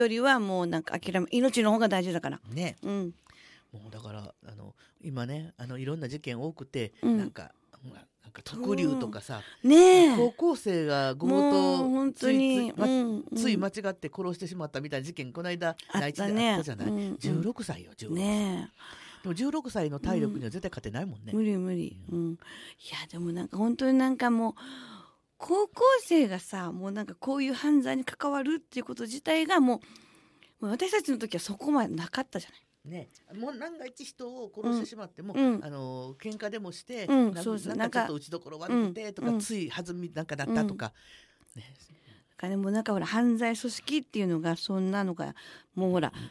よりはもうなんか諦め、命の方が大事だから。 ね。 うん。 もうだから今ねいろんな事件多くて、 うんなんかほらなんか特留とかさ、 ねえ。 高校生が強もう盗本当に、 つい間違って殺してしまったみたいな事件この間あ内地であったね。 ったじゃない、 うんうん 16歳よ16歳、 ねでも16歳の体力には絶対勝てないもんね、 え。無理無理。うん。いやでもなんか本当になんかもう高校生がさ、もうなんかこういう犯罪に関わるっていうこと自体がもう私たちの時はそこまでなかったじゃない。 ね、もう万が一人を殺してしまっても、 うん喧嘩でもして、 そうそうなんかちょっと打ちどころ悪くてとか、 うんつい弾みなんかだったとか、ね、 だからもうなんかほら犯罪組織っていうのがそんなのがもうほら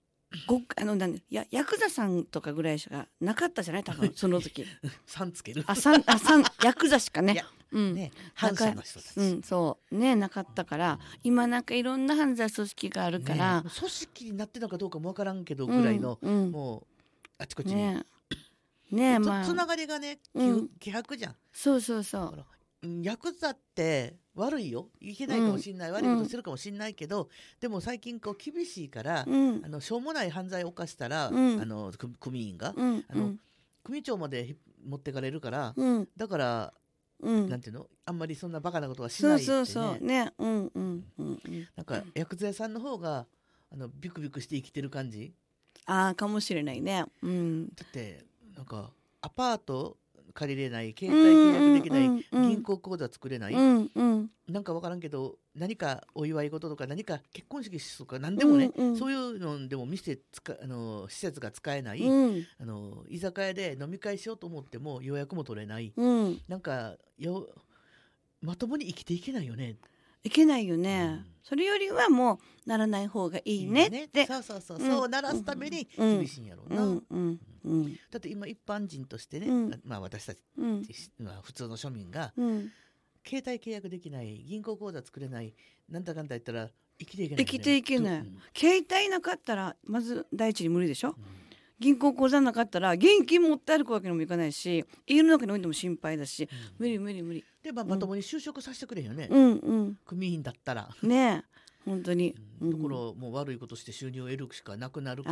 ヤクザさんとかぐらいしかなかったじゃない多分その時さんつけるヤクザしかねいやうんね、反社の人たち、 うんそうねなかったから今なんかいろんな犯罪組織があるから、 ね、組織になってたのかどうかもわからんけどぐらいの、もうあちこちに、 ねまあつながりがね希薄じゃん。 そうそうそうヤクザって悪いよいけないかもしれない、悪いことしてるかもしれないけど、でも最近こう厳しいから、しょうもない犯罪を犯したら、組員が、組長まで持ってかれるから、だから、なんていうのあんまりそんなバカなことはしないってね。 そうねなんかヤクザ屋さんの方がビクビクして生きてる感じ。 かもしれないね。 だってなんかアパート借りれない、携帯契約できない、銀行口座作れない、なんか分からんけど何かお祝い事とか何か結婚式とか何でもね、そういうのでも施設が使えない、居酒屋で飲み会しようと思っても予約も取れない、なんかまともに生きていけないよね。 いけないよね、それよりはもうならない方がいいねって、 そうならすために厳しいんやろうな。だって今一般人としてね、私たち、普通の庶民が、携帯契約できない銀行口座作れないなんだかんだ言ったら生きていけない、 生きていけない、携帯なかったらまず第一に無理でしょ、銀行口座なかったら現金持って歩くわけにもいかないし家の中に置いても心配だし、無理で、まともに就職させてくれへんよね、組員だったらね本当に、 だからもう悪いことして収入を得るしかなくなるから、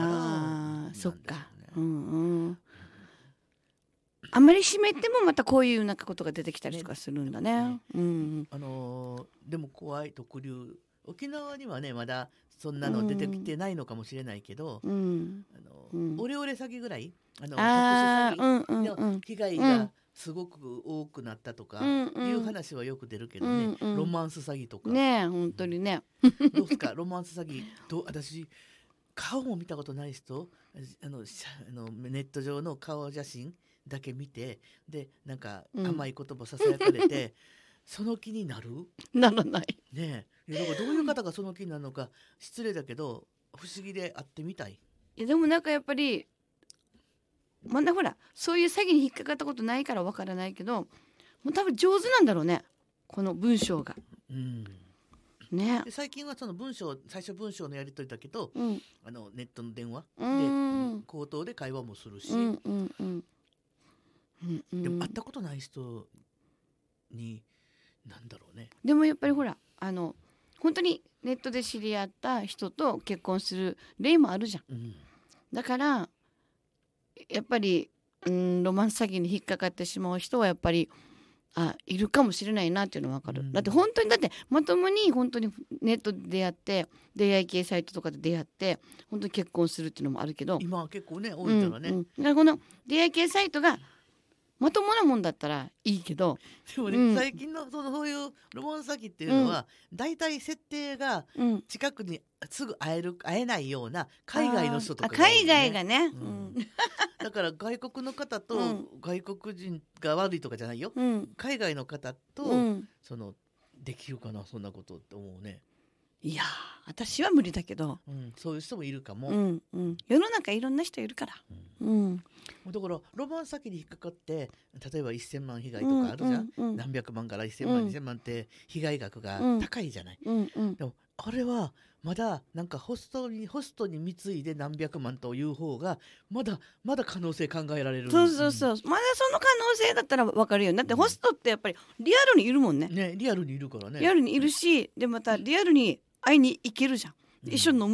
そっか、あんまり閉めてもまたこういうなんかことが出てきたりとかするんだね。 でも怖い特留、沖縄にはねまだそんなの出てきてないのかもしれないけど、オレオレ詐欺ぐらい特殊詐欺の被害がすごく多くなったとかいう話はよく出るけどね、ロマンス詐欺とかね本当にねどうですかロマンス詐欺と。私顔も見たことない人、ネット上の顔写真だけ見て、でなんか甘い言葉ささやかれて、その気になるならないねえ。だからどういう方がその気になるのか失礼だけど不思議で会ってみたい。 いやでもなんかやっぱりまだほらそういう詐欺に引っかかったことないからわからないけど、もう多分上手なんだろうねこの文章が。ね、 で最近はその最初文章のやり取りだけど、ネットの電話で口頭で会話もするし、でも会ったことない人になんだろうね。 でもやっぱりほら本当にネットで知り合った人と結婚する例もあるじゃん、だからやっぱりロマンス詐欺に引っかかってしまう人はやっぱりいるかもしれないなっていうのは分かる、だってまともに本当にネットで出会って出会い系サイトとかで出会って本当に結婚するっていうのもあるけど、 今は結構ね多いからね、 だからこの出会い系サイトがまともなもんだったらいいけど、 でもね、最近のそういうロマンス詐欺っていうのは、だいたい設定が近くにすぐ会えないような海外の人とかが多いね、 海外がね、 だから外国の方と外国人が悪いとかじゃないよ、海外の方と、できるかなそんなことって思うね。 いや私は無理だけど、 そういう人もいるかも、 世の中いろんな人いるから、 だからロマンス詐欺に引っかかって例えば1000万被害とかあるじゃん、何百万から1000万、2000万って被害額が高いじゃない、でもあれはまだなんかホストに貢いで何百万という方がまだ可能性考えられる。 そう、まだその可能性だったら分かるよ。だってホストってやっぱりリアルにいるもんね。 リアルにいるからね。 リアルにいるし、でまたリアルに会いに行けるじゃん。 一緒に飲む